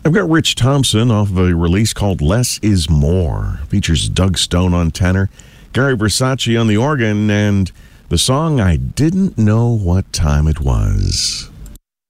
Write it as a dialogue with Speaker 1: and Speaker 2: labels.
Speaker 1: I've got Rich Thompson off of a release called Less Is More. Features Doug Stone on tenor, Gary Versace on the organ, and the song I Didn't Know What Time It Was.